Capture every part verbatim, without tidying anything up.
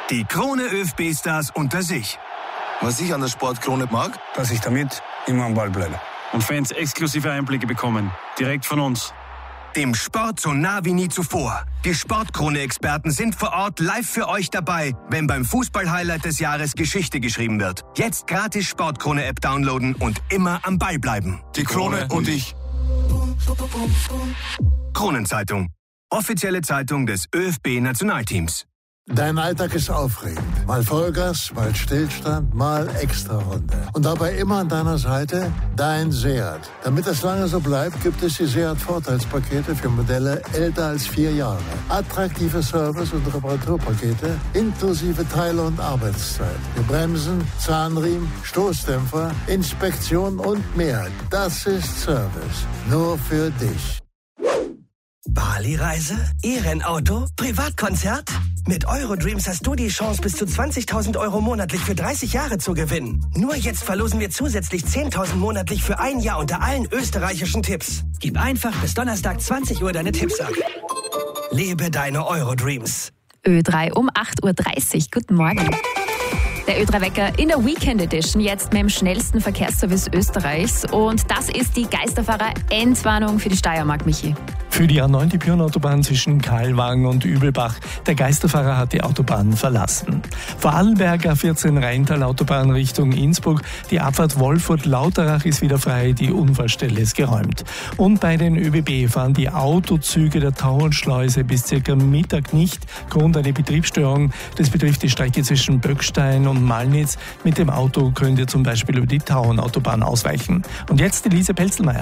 Die Krone ÖFB-Stars unter sich. Was ich an der Sportkrone mag, dass ich damit immer am Ball bleibe. Und Fans exklusive Einblicke bekommen. Direkt von uns. Dem Sport so nah wie nie zuvor. Die Sportkrone-Experten sind vor Ort live für euch dabei, wenn beim Fußball-Highlight des Jahres Geschichte geschrieben wird. Jetzt gratis Sportkrone-App downloaden und immer am Ball bleiben. Die Krone und ich. Kronenzeitung. Offizielle Zeitung des ÖFB-Nationalteams. Dein Alltag ist aufregend. Mal Vollgas, mal Stillstand, mal Extrarunde. Und dabei immer an deiner Seite dein Seat. Damit das lange so bleibt, gibt es die Seat-Vorteilspakete für Modelle älter als vier Jahre. Attraktive Service- und Reparaturpakete inklusive Teile- und Arbeitszeit. Für Bremsen, Zahnriemen, Stoßdämpfer, Inspektion und mehr. Das ist Service. Nur für dich. Bali-Reise? E-Rennauto? Privatkonzert? Mit Eurodreams hast du die Chance, bis zu zwanzigtausend Euro monatlich für dreißig Jahre zu gewinnen. Nur jetzt verlosen wir zusätzlich zehntausend monatlich für ein Jahr unter allen österreichischen Tipps. Gib einfach bis Donnerstag zwanzig Uhr deine Tipps ab. Lebe deine Eurodreams. Ö drei um acht Uhr dreißig. Guten Morgen. Der Ö drei Wecker in der Weekend Edition, jetzt mit dem schnellsten Verkehrsservice Österreichs. Und das ist die Geisterfahrer-Endwarnung für die Steiermark, Michi. Für die A neun, die Pirnautobahn zwischen Kailwang und Übelbach. Der Geisterfahrer hat die Autobahn verlassen. Vorarlberg A vierzehn Rheintal-Autobahn Richtung Innsbruck. Die Abfahrt Wolfurt-Lauterach ist wieder frei, die Unfallstelle ist geräumt. Und bei den ÖBB fahren die Autozüge der Tauernschleuse bis circa Mittag nicht. Grund eine Betriebsstörung. Das betrifft die Strecke zwischen Böckstein und Malnitz. Mit dem Auto könnt ihr zum Beispiel über die Tauernautobahn ausweichen. Und jetzt Elise Pelzelmeier.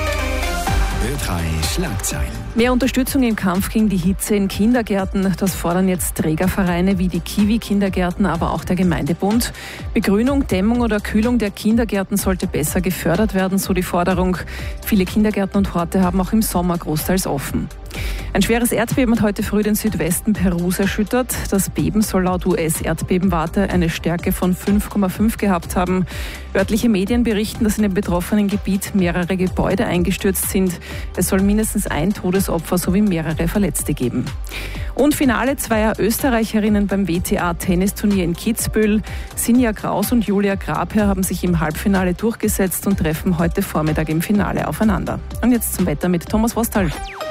Ö drei Schlagzeilen. Mehr Unterstützung im Kampf gegen die Hitze in Kindergärten. Das fordern jetzt Trägervereine wie die Kiwi-Kindergärten, aber auch der Gemeindebund. Begrünung, Dämmung oder Kühlung der Kindergärten sollte besser gefördert werden, so die Forderung. Viele Kindergärten und Horte haben auch im Sommer großteils offen. Ein schweres Erdbeben hat heute früh den Südwesten Perus erschüttert. Das Beben soll laut U S-Erdbebenwarte eine Stärke von fünf Komma fünf gehabt haben. Örtliche Medien berichten, dass in dem betroffenen Gebiet mehrere Gebäude eingestürzt sind. Es soll mindestens ein Todesopfer sowie mehrere Verletzte geben. Und Finale zweier Österreicherinnen beim W T A-Tennisturnier in Kitzbühel. Sinja Kraus und Julia Grabherr haben sich im Halbfinale durchgesetzt und treffen heute Vormittag im Finale aufeinander. Und jetzt zum Wetter mit Thomas Wostal.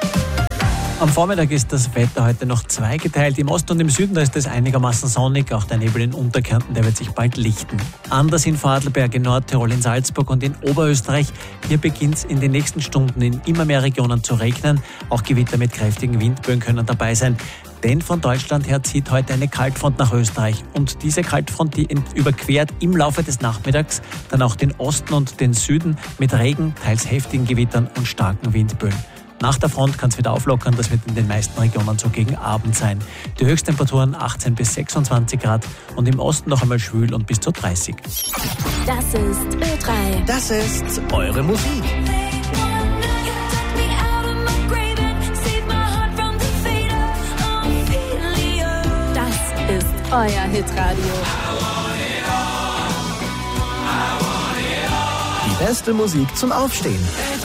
Am Vormittag ist das Wetter heute noch zweigeteilt. Im Osten und im Süden, da ist es einigermaßen sonnig. Auch der Nebel in Unterkärnten, der wird sich bald lichten. Anders in Vorarlberg, in Nordtirol, in Salzburg und in Oberösterreich. Hier beginnt es in den nächsten Stunden in immer mehr Regionen zu regnen. Auch Gewitter mit kräftigen Windböen können dabei sein. Denn von Deutschland her zieht heute eine Kaltfront nach Österreich. Und diese Kaltfront, die überquert im Laufe des Nachmittags dann auch den Osten und den Süden mit Regen, teils heftigen Gewittern und starken Windböen. Nach der Front kann es wieder auflockern, das wird in den meisten Regionen so gegen Abend sein. Die Höchsttemperaturen achtzehn bis sechsundzwanzig Grad und im Osten noch einmal schwül und bis zu dreißig. Das ist Ö drei. Das ist eure Musik. Das ist euer Hitradio. Die beste Musik zum Aufstehen.